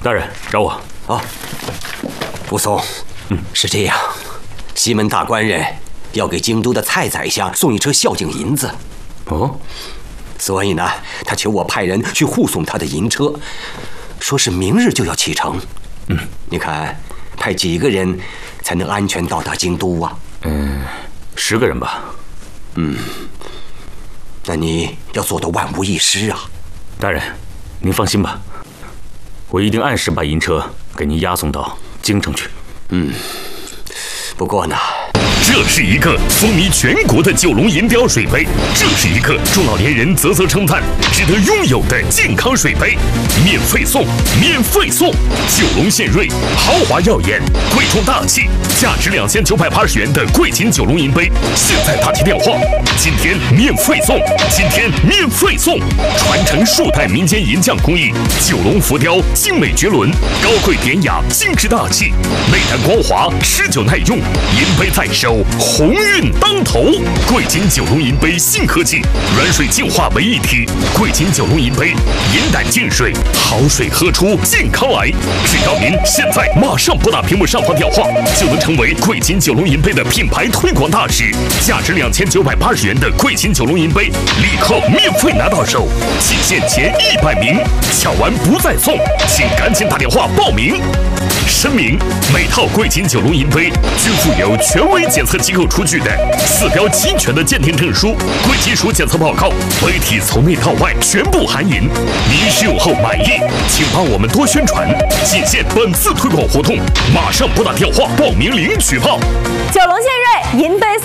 大人，找我。 啊，武松，是这样，西门大官人要给京都的蔡宰相送一车孝敬银子。 哦， 所以呢，他求我派人去护送他的银车，说是明日就要启程。你看，派几个人才能安全到达京都啊 ？10个人吧。 那你要做到万无一失啊。 大人，您放心吧，我一定按时把银车给您押送到京城去。 不过呢， 这是一个风靡全国的九龙银雕水杯，这是一个中老年人啧啧称赞、值得拥有的健康水杯，免费送，免费送！九龙献瑞，豪华耀眼，贵重大气，价值2980元的贵金九龙银杯，现在打起电话，今天免费送，今天免费送！传承数代民间银匠工艺，九龙浮雕精美绝伦，高贵典雅，精致大气，内弹光滑，持久耐用，银杯在手，鸿运当头。贵金九龙银杯新科技，软水净化为一体。贵金九龙银杯，银胆净水，好水喝出健康来。只要您现在马上拨打屏幕上方电话，就能成为贵金九龙银杯的品牌推广大使。价值2980元的贵金九龙银杯，立刻免费拿到手，仅限前100名，抢完不再送，请赶紧打电话报名。声明：每套贵金九龙银杯均附有权威检测机构出具的4标齐全的鉴定证书、贵金属检测报告，杯体从内到外全部含银。您使用后满意，请帮我们多宣传，仅限本次推广活动，马上拨打电话报名领取票。 九龙献瑞银杯。